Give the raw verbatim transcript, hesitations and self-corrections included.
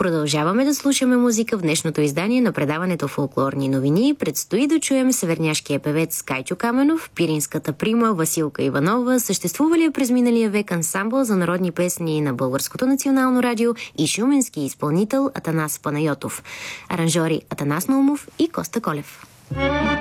Продължаваме да слушаме музика в днешното издание на предаването Фолклорни новини. Предстои да чуем северняшкия певец Кайчо Каменов, пиринската прима Василка Иванова, съществувалия през миналия век ансамбъл за народни песни на Българското национално радио и шуменски изпълнител Атанас Панайотов. Аранжори Атанас Наумов и Коста Колев.